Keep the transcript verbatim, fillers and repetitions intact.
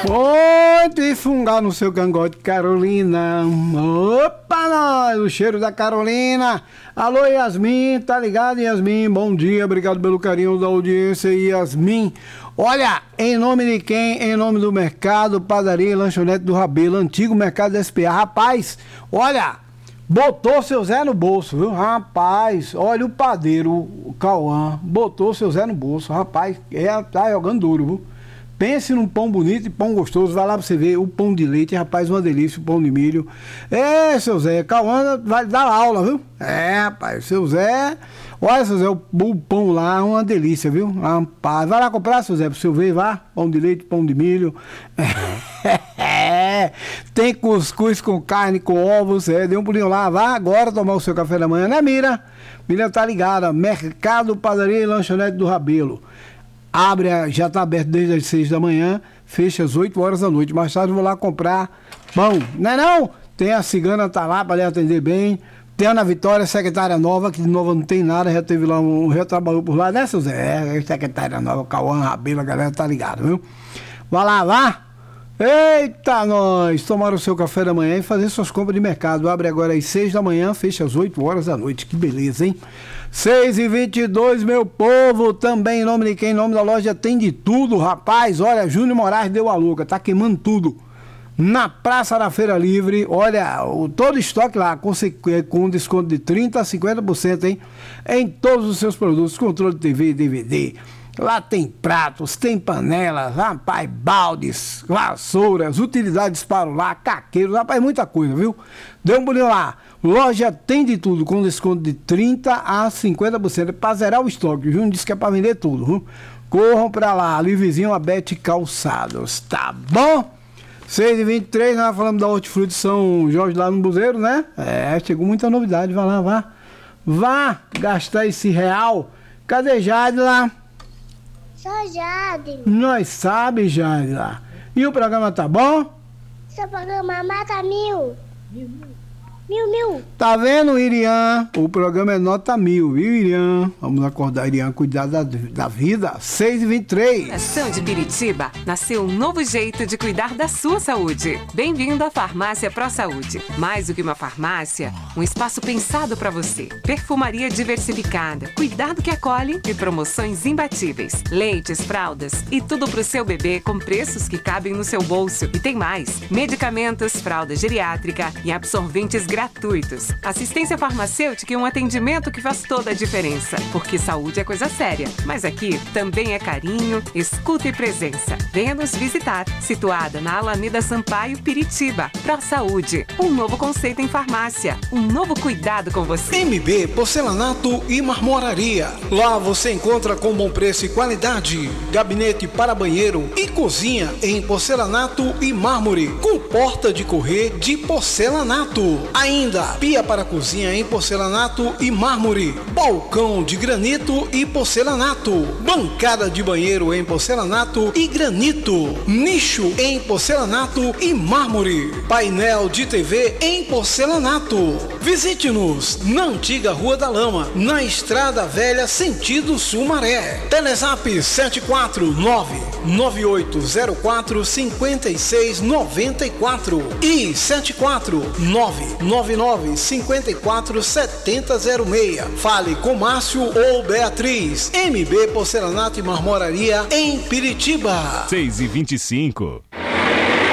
Muito e fungar no seu cangote, Carolina. Opa, nós, o cheiro da Carolina. Alô, Yasmin, tá ligado, Yasmin? Bom dia, obrigado pelo carinho da audiência, Yasmin. Olha, em nome de quem? Em nome do Mercado, Padaria e Lanchonete do Rabelo, antigo Mercado S P A. Rapaz, olha, botou seu Zé no bolso, viu? Rapaz, olha o padeiro, o Cauã, botou seu Zé no bolso. Rapaz, é, tá jogando duro, viu? Pense num pão bonito e pão gostoso. Vai lá pra você ver o pão de leite, rapaz, uma delícia, o pão de milho. É, seu Zé, Cauã vai dar aula, viu? É, rapaz, seu Zé. Olha, seu Zé, o, o pão lá é uma delícia, viu? Rapaz, vai lá comprar, seu Zé, pra você ver, vá. Pão de leite, pão de milho. É, tem cuscuz com carne, com ovos. É, dê um pulinho lá, vá agora tomar o seu café da manhã, né, Mira? Mira tá ligada. Mercado, Padaria e Lanchonete do Rabelo. Abre, já está aberto desde as seis da manhã, fecha às oito horas da noite. Mais tarde eu vou lá comprar pão. Não é não? Tem a cigana, tá lá para lhe atender bem. Tem a Ana Vitória, secretária nova, que de nova não tem nada, já teve lá um, já trabalhou por lá, né, seu Zé? É, secretária nova, Cauã, Rabelo, a galera tá ligada, viu? Vai lá, vá! Eita, nós! Tomar o seu café da manhã e fazer suas compras de mercado. Abre agora às seis da manhã, fecha às oito horas da noite. Que beleza, hein? seis e vinte e dois, meu povo, também em nome de quem? Em nome da loja tem de tudo, rapaz. Olha, Júnior Moraes deu a louca, tá queimando tudo. Na Praça da Feira Livre, olha, o, todo estoque lá, com, com desconto de trinta a cinquenta por cento, hein? Em todos os seus produtos, controle de T V e D V D. Lá tem pratos, tem panelas, rapaz, baldes, vassouras, utilidades para o lar, caqueiros, rapaz, muita coisa, viu? Dê um pulinho lá. Loja tem de tudo, com desconto de trinta a cinquenta por cento, para zerar o estoque, viu? Não disse que é para vender tudo, viu? Corram para lá, ali vizinho a Bete Calçados, tá bom? seis e vinte e três, nós falamos da Hortifruti São Jorge lá no Buzeiro, né? É, chegou muita novidade, vai lá, vá. Vá gastar esse real. Cadê Jade lá? Sou Jade. Nós sabe, Jade lá. E o programa tá bom? Seu programa mata mil. Mil, mil. Mil, mil. Tá vendo, Irian? O programa é nota mil, viu, Irian? Vamos acordar, Irian, cuidar da, da vida. seis e vinte e três. Na Ação de Piritiba, nasceu um novo jeito de cuidar da sua saúde. Bem-vindo à Farmácia Pro Saúde. Mais do que uma farmácia, um espaço pensado para você. Perfumaria diversificada, cuidado que acolhe e promoções imbatíveis. Leites, fraldas e tudo pro seu bebê com preços que cabem no seu bolso. E tem mais, medicamentos, fralda geriátrica e absorventes gratuitos. Assistência farmacêutica e um atendimento que faz toda a diferença. Porque saúde é coisa séria. Mas aqui também é carinho, escuta e presença. Venha nos visitar. Situada na Alameda Sampaio, Piritiba. Pro Saúde. Um novo conceito em farmácia. Um novo cuidado com você. M B Porcelanato e Marmoraria. Lá você encontra com bom preço e qualidade. Gabinete para banheiro e cozinha em porcelanato e mármore. Com porta de correr de porcelanato. Ainda, pia para cozinha em porcelanato e mármore, balcão de granito e porcelanato, bancada de banheiro em porcelanato e granito, nicho em porcelanato e mármore, painel de T V em porcelanato. Visite-nos na antiga Rua da Lama, na Estrada Velha, sentido Sumaré. Telezap sete quatro nove nove oito zero quatro cinco seis nove quatro e sete quatro nove nove nove cinco quatro sete zero seis. Fale com Márcio ou Beatriz. M B Porcelanato e Marmoraria em Piritiba. seis e vinte e cinco.